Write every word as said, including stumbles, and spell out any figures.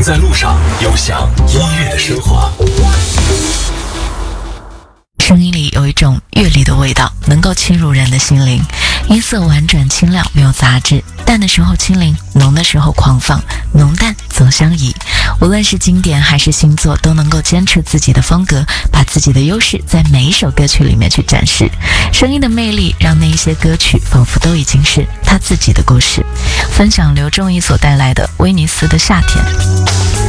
在路上，有享音乐的升华。 声音里有一种乐理的味道，能够侵入人的心灵。音色婉转清亮，没有杂质，淡的时候清灵，浓的时候狂放，浓淡则相宜。无论是经典还是新作，都能够坚持自己的风格，把自己的优势在每一首歌曲里面去展示。声音的魅力让那一些歌曲仿佛都已经是他自己的故事。分享刘仲义所带来的《威尼斯的夏天》。